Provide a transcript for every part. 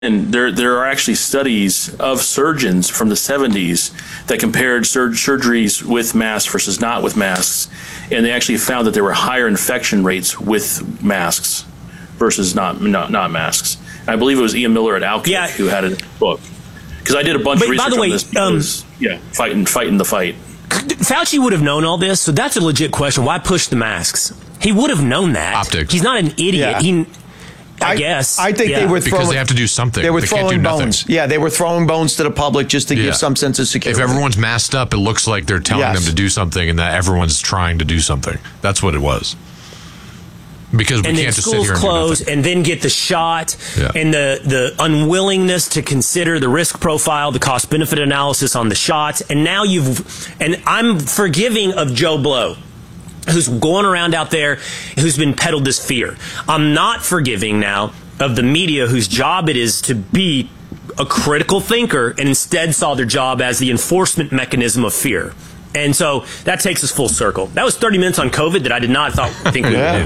And there are actually studies of surgeons from the 70s that compared surgeries with masks versus not with masks, and they actually found that there were higher infection rates with masks versus not masks. And I believe it was Ian Miller at Outkick who had a book, because I did a bunch of research on this. Because, fighting the fight. Fauci would have known all this, so that's a legit question. Why push the masks? He would have known that. Optics. He's not an idiot. Yeah. I guess. I think they were throwing, because they have to do something. They were can't throwing do bones. nothing. Yeah, they were throwing bones to the public just to give some sense of security. If everyone's masked up, it looks like they're telling them to do something, and that everyone's trying to do something. That's what it was. Because we can't just sit here and close and then get the shot, and the unwillingness to consider the risk profile, the cost benefit analysis on the shots, and now and I'm forgiving of Joe Blow, who's going around out there, who's been peddled this fear. I'm not forgiving now of the media, whose job it is to be a critical thinker, and instead saw their job as the enforcement mechanism of fear. And so that takes us full circle. That was 30 minutes on COVID that I did not think we would do.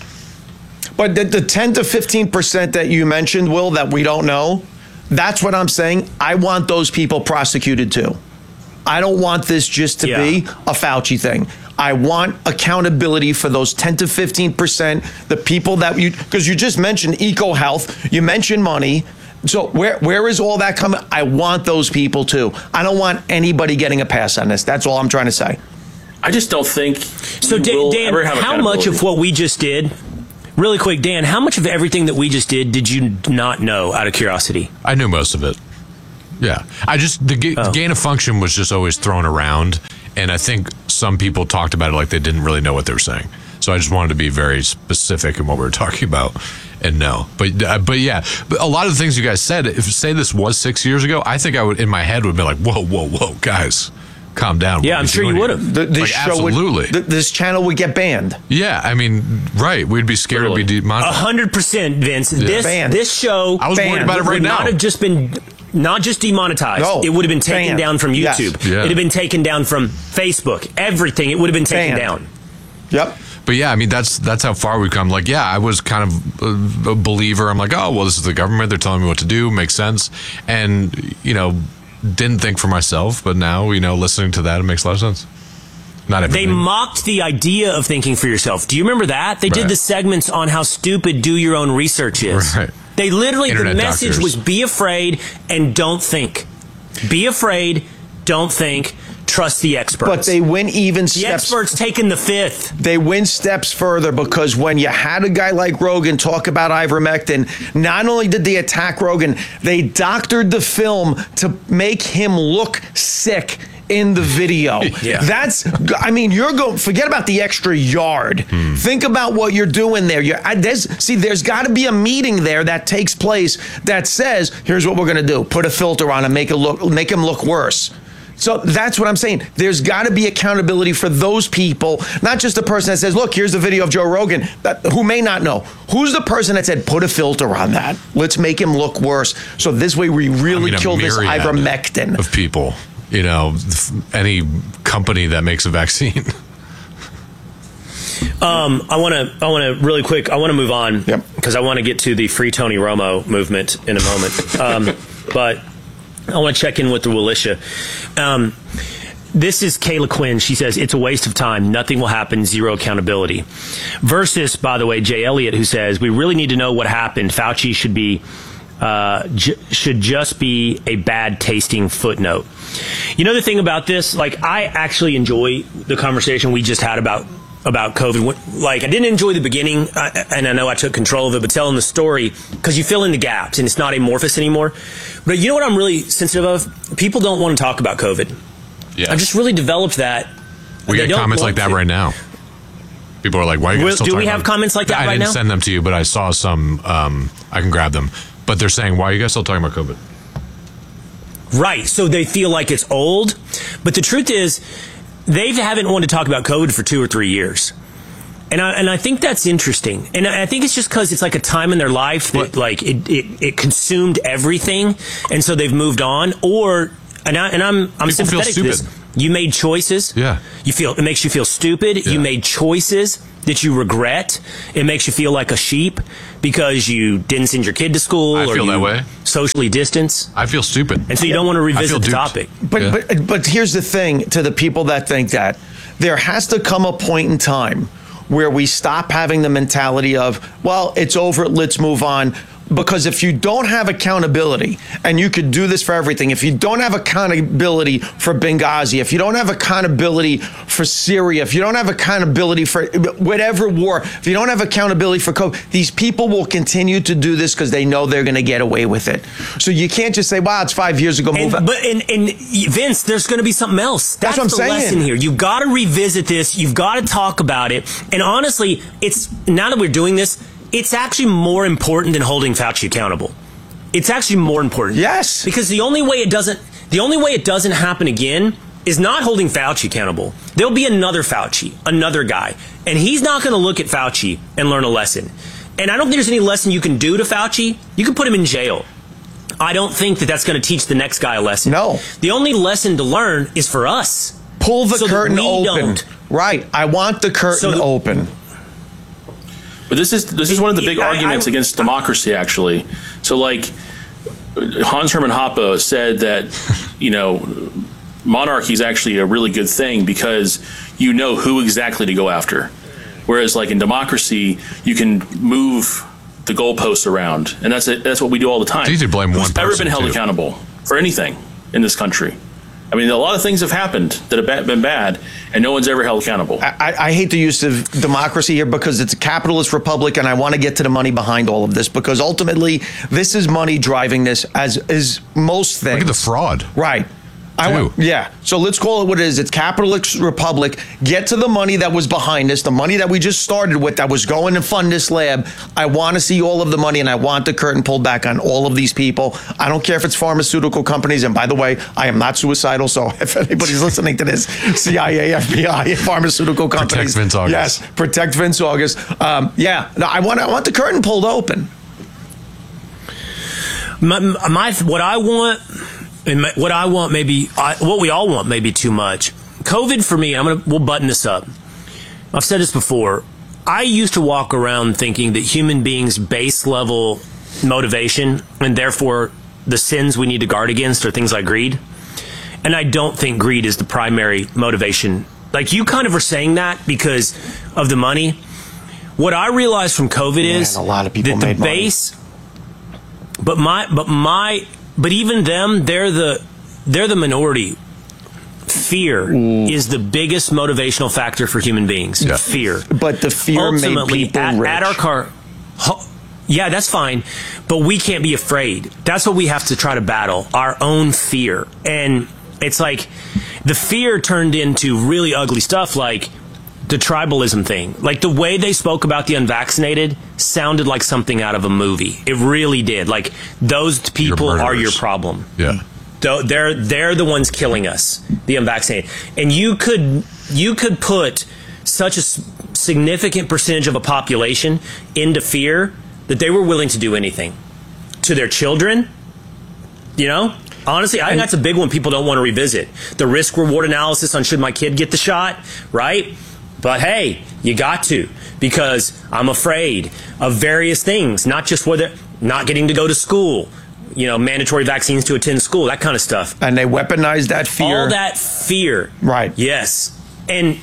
But the 10 to 15% that you mentioned, Will, that we don't know, that's what I'm saying. I want those people prosecuted too. I don't want this just to be a Fauci thing. I want accountability for those 10 to 15%, the people that because you just mentioned EcoHealth, you mentioned money. So where is all that coming? I want those people too. I don't want anybody getting a pass on this. That's all I'm trying to say. I just don't think. So Dan, how much of what we just did? Really quick, Dan, how much of everything that we just did you not know, out of curiosity? I knew most of it. Yeah. The gain of function was just always thrown around, and I think some people talked about it like they didn't really know what they were saying. So I just wanted to be very specific in what we were talking about and know. But yeah, a lot of the things you guys said, if say this was 6 years ago, I think I would, in my head, would be like, whoa, guys. Calm down. Yeah, I'm sure you would have. This show absolutely. This channel would get banned. Yeah, I mean, right. We'd be scared to be demonetized. 100%, Vince. This show I was worried about it right now. Not have just been not just demonetized. No, it would have been taken down from YouTube. Yes. Yeah. It'd have been taken down from Facebook. Everything. It would have been taken down. Yep. But yeah, I mean, that's how far we've come. Like, yeah, I was kind of a believer. I'm like, oh, well, this is the government. They're telling me what to do. Makes sense. And, didn't think for myself, but now, listening to that, it makes a lot of sense. Not everything. They mocked the idea of thinking for yourself. Do you remember that? They did the segments on how stupid do your own research is. Right. They literally, Internet the message doctors. was be afraid and don't think. Be afraid, don't think, trust the experts. But they went even the steps. experts taking the fifth. They went steps further, because when you had a guy like Rogan talk about ivermectin, not only did they attack Rogan, they doctored the film to make him look sick in the video. You're going, forget about the extra yard. Think about what you're doing there. There's got to be a meeting there that takes place that says, here's what we're going to do. Put a filter on and make him look worse. So that's what I'm saying. There's got to be accountability for those people, not just the person that says, look, here's the video of Joe Rogan, who may not know. Who's the person that said, put a filter on that? Let's make him look worse. So this way we really kill this ivermectin. Of people, any company that makes a vaccine. I want to really quick, I want to move on because I want to get to the Free Tony Romo movement in a moment. But I want to check in with the Willisha. This is Kayla Quinn. She says, it's a waste of time. Nothing will happen. Zero accountability. Versus, by the way, Jay Elliott, who says, we really need to know what happened. Fauci should just be a bad tasting footnote. The thing about this, I actually enjoy the conversation we just had about COVID. I didn't enjoy the beginning, and I know I took control of it, but telling the story, because you fill in the gaps, and it's not amorphous anymore. But you know what I'm really sensitive of? People don't want to talk about COVID. Yeah. I've just really developed that. We get comments like that right now. People are like, why are you guys still talking about it? Do we have comments like that right now? I didn't send them to you, but I saw some. I can grab them. But they're saying, why are you guys still talking about COVID? Right. So they feel like it's old. But the truth is, they haven't wanted to talk about COVID for 2 or 3 years. And I think that's interesting. And I think it's just because it's like a time in their life that it consumed everything. And so they've moved on. I'm sympathetic to this. You made choices. Yeah. It makes you feel stupid. Yeah. You made choices that you regret. It makes you feel like a sheep because you didn't send your kid to school. I feel or that you way. Socially distance. I feel stupid. And so you don't want to revisit the duped. topic. But here's the thing to the people that think that there has to come a point in time where we stop having the mentality of, well, it's over, let's move on. Because if you don't have accountability, and you could do this for everything, if you don't have accountability for Benghazi, if you don't have accountability for Syria, if you don't have accountability for whatever war, if you don't have accountability for COVID, these people will continue to do this because they know they're going to get away with it. So you can't just say, wow, it's 5 years ago, move on. But Vince, there's going to be something else. That's what I'm the saying. lesson here. You've got to revisit this. You've got to talk about it. And honestly, it's now that we're doing this, it's actually more important than holding Fauci accountable. It's actually more important. Yes. Because the only way it doesn't happen again is not holding Fauci accountable. There'll be another Fauci, another guy, and he's not going to look at Fauci and learn a lesson. And I don't think there's any lesson you can do to Fauci. You can put him in jail. I don't think that that's going to teach the next guy a lesson. No. The only lesson to learn is for us. Pull the curtain open. Don't. Right. I want the curtain open. But this is one of the big arguments against democracy, actually. So, like, Hans Hermann Hoppe said that, monarchy is actually a really good thing because you know who exactly to go after. Whereas, like, in democracy, you can move the goalposts around, and that's what we do all the time. It's easy to blame one person. Who's ever been held accountable for anything in this country? I mean, a lot of things have happened that have been bad, and no one's ever held accountable. I hate the use of democracy here because it's a capitalist republic, and I want to get to the money behind all of this because ultimately this is money driving this, as is most things. Look at the fraud. Right. So let's call it what it is. It's capitalist republic. Get to the money that was behind this, the money that we just started with that was going to fund this lab. I want to see all of the money, and I want the curtain pulled back on all of these people. I don't care if it's pharmaceutical companies. And by the way, I am not suicidal. So if anybody's listening to this, CIA, FBI, pharmaceutical companies. Protect Vince August. Yes, protect Vince August. I want the curtain pulled open. What I want. And what we all want, maybe too much. COVID for me, we'll button this up. I've said this before. I used to walk around thinking that human beings' base level motivation, and therefore the sins we need to guard against, are things like greed. And I don't think greed is the primary motivation. Like, you kind of are saying that because of the money. What I realized from COVID is a lot of people that made the base, but even them, they're the minority. Fear is the biggest motivational factor for human beings. Yeah. Fear. But the fear ultimately, made people rich. At our car, yeah, that's fine. But we can't be afraid. That's what we have to try to battle, our own fear. And it's like the fear turned into really ugly stuff like the tribalism thing. Like the way they spoke about the unvaccinated sounded like something out of a movie. It really did. Like, those people are your problem. Yeah. They're the ones killing us, the unvaccinated. And you could put such a significant percentage of a population into fear that they were willing to do anything to their children. Honestly, I think that's a big one people don't want to revisit. The risk reward analysis on should my kid get the shot, right? But hey, you got to, because I'm afraid of various things, not just whether not getting to go to school, mandatory vaccines to attend school, that kind of stuff. And they weaponize that fear. All that fear. Right. Yes. And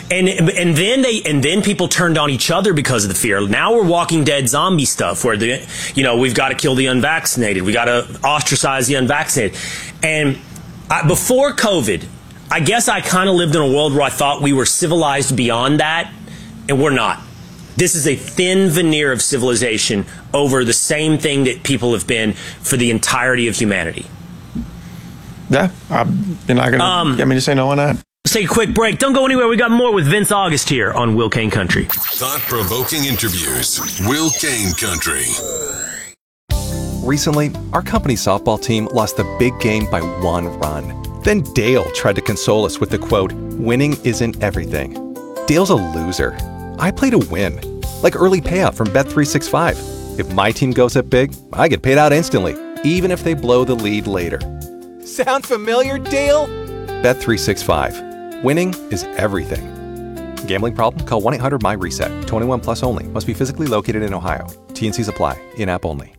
then people turned on each other because of the fear. Now we're Walking Dead zombie stuff where we've got to kill the unvaccinated. We got to ostracize the unvaccinated. And before COVID, I guess I kind of lived in a world where I thought we were civilized beyond that, and we're not. This is a thin veneer of civilization over the same thing that people have been for the entirety of humanity. Yeah, you're not going to get me to say no on that. Let's take a quick break. Don't go anywhere. We got more with Vince August here on Will Kane Country. Thought-provoking interviews. Will Kane Country. Recently, our company softball team lost the big game by 1 run. Then Dale tried to console us with the quote, "Winning isn't everything." Dale's a loser. I play to win, like early payout from Bet365. If my team goes up big, I get paid out instantly, even if they blow the lead later. Sound familiar, Dale? Bet365. Winning is everything. Gambling problem? Call 1-800-MY-RESET. 21 plus only. Must be physically located in Ohio. T&Cs apply. In-app only.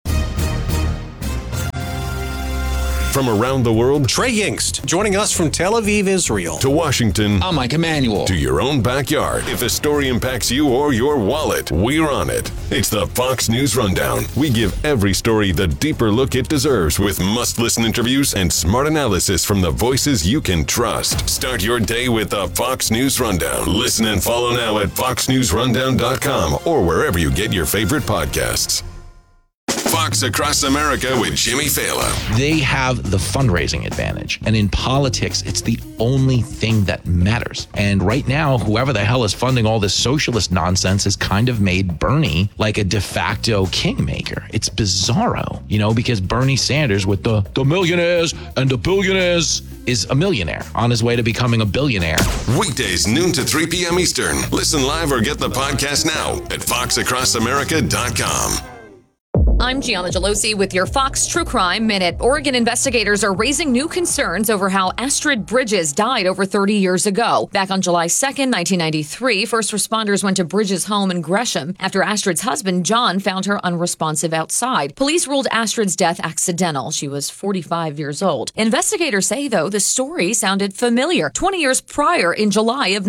From around the world, Trey Yingst, joining us from Tel Aviv, Israel. to Washington, I'm Mike Emanuel. to your own backyard. If a story impacts you or your wallet, we're on it. It's the Fox News Rundown. We give every story the deeper look it deserves with must-listen interviews and smart analysis from the voices you can trust. Start your day with the Fox News Rundown. Listen and follow now at foxnewsrundown.com or wherever you get your favorite podcasts. Fox Across America with Jimmy Fallon. They have the fundraising advantage. And in politics, it's the only thing that matters. And right now, whoever the hell is funding all this socialist nonsense has kind of made Bernie like a de facto kingmaker. It's bizarro, because Bernie Sanders with the millionaires and the billionaires is a millionaire on his way to becoming a billionaire. Weekdays, noon to 3 p.m. Eastern. Listen live or get the podcast now at foxacrossamerica.com. I'm Gianna Gelosi with your Fox True Crime Minute. Oregon investigators are raising new concerns over how Astrid Bridges died over 30 years ago. Back on July 2nd, 1993, first responders went to Bridges' home in Gresham after Astrid's husband, John, found her unresponsive outside. Police ruled Astrid's death accidental. She was 45 years old. Investigators say, though, the story sounded familiar. 20 years prior, in July of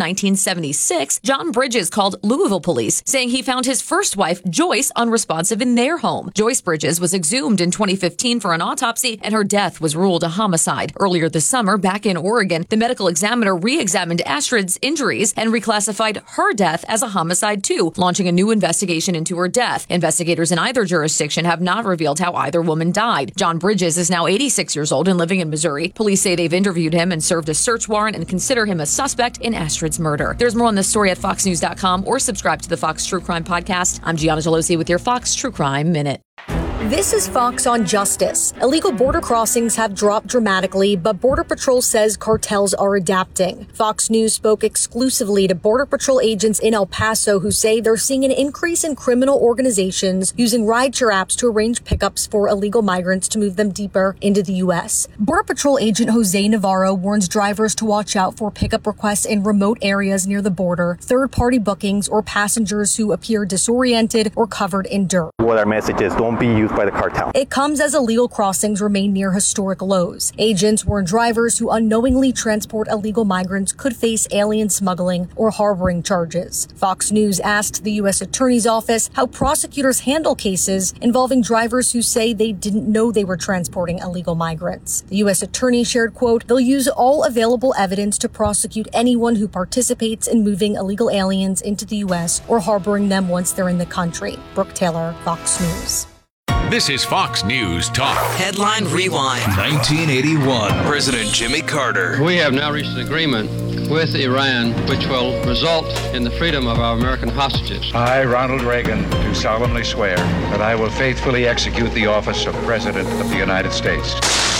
1976, John Bridges called Louisville police, saying he found his first wife, Joyce, unresponsive in their home. Joyce Bridges was exhumed in 2015 for an autopsy, and her death was ruled a homicide. Earlier this summer, back in Oregon, the medical examiner re-examined Astrid's injuries and reclassified her death as a homicide too, launching a new investigation into her death. Investigators in either jurisdiction have not revealed how either woman died. John Bridges is now 86 years old and living in Missouri. Police say they've interviewed him and served a search warrant and consider him a suspect in Astrid's murder. There's more on this story at foxnews.com or subscribe to the Fox True Crime Podcast. I'm Gianna Gelosi with your Fox True Crime Minute. This is Fox on Justice. Illegal border crossings have dropped dramatically, but Border Patrol says cartels are adapting. Fox News spoke exclusively to Border Patrol agents in El Paso who say they're seeing an increase in criminal organizations using rideshare apps to arrange pickups for illegal migrants to move them deeper into the U.S. Border Patrol agent Jose Navarro warns drivers to watch out for pickup requests in remote areas near the border, third-party bookings, or passengers who appear disoriented or covered in dirt. What our message is, don't be used by the cartel. It comes as illegal crossings remain near historic lows. Agents warn drivers who unknowingly transport illegal migrants could face alien smuggling or harboring charges. Fox News asked the U.S. Attorney's Office how prosecutors handle cases involving drivers who say they didn't know they were transporting illegal migrants. The U.S. Attorney shared, quote, "They'll use all available evidence to prosecute anyone who participates in moving illegal aliens into the U.S. or harboring them once they're in the country." Brooke Taylor, Fox News. This is Fox News Talk. Headline Rewind. 1981. President Jimmy Carter. We have now reached an agreement with Iran which will result in the freedom of our American hostages. I, Ronald Reagan, do solemnly swear that I will faithfully execute the office of President of the United States.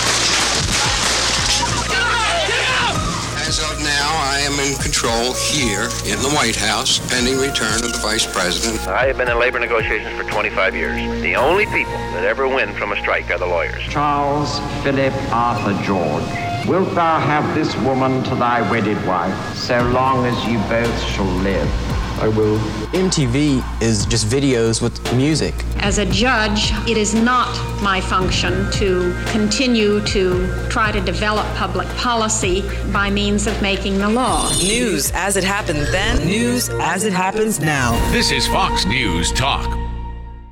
As of now, I am in control here in the White House, pending return of the Vice President. I have been in labor negotiations for 25 years. The only people that ever win from a strike are the lawyers. Charles Philip Arthur George, wilt thou have this woman to thy wedded wife, so long as you both shall live? I will. MTV is just videos with music. As a judge, it is not my function to continue to try to develop public policy by means of making the law. News as it happened then, news as it happens now. This is Fox News Talk.